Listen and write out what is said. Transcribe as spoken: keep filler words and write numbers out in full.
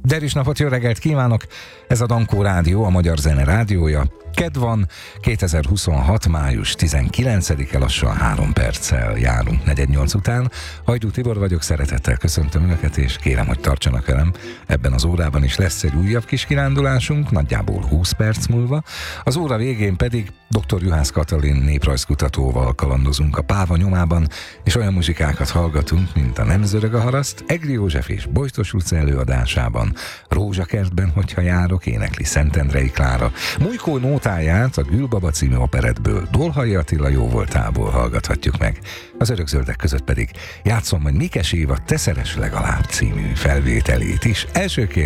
Deris napot, jó reggelt kívánok! Ez a Dankó Rádió, a Magyar Zene rádiója. Kedd van, kétezer-huszonhat. május tizenkilencedike, lassan három perccel járunk negyed nyolc után. Hajdú Tibor vagyok, szeretettel köszöntöm Önöket, és kérem, hogy tartsanak velem. Ebben az órában is lesz egy újabb kis kirándulásunk, nagyjából húsz perc múlva. Az óra végén pedig dr. Juhász Katalin néprajzkutatóval kalandozunk a Páva nyomában, és olyan muzsikákat hallgatunk, mint a Nem zörög a haraszt, Egri József és Bojtos utca előadásában, Rózsakertben, hogyha járok, énekli Szentendrei Klára, Mújkó nótáját a Gülbaba című operettből, Dolhai Attila jóvoltából hallgathatjuk meg. Az Örökzöldek között pedig játszom majd Mikes Éva Te szeress legalább című felvételét is. Elsőként